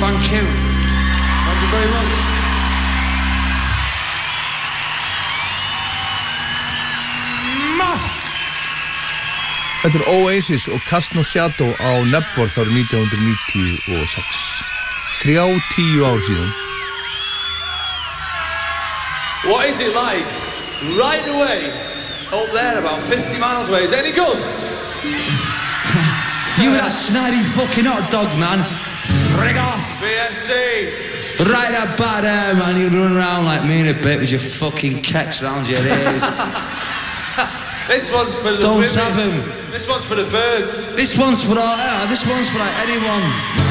Thank you. Thank you very much. Þetta Oasis og Cast No Shadow á Nebworth árið 1996. 30 ár síðan. What is it like right away up there about 50 miles away? Is it any good? You were that snidey fucking hot dog, man. Frig off. BSC. Right about there, man. You run around like me in a bit with your fucking kecks around your ears. This one's for the Don't women. have him. This one's for the birds. This one's for all, this one's for like anyone.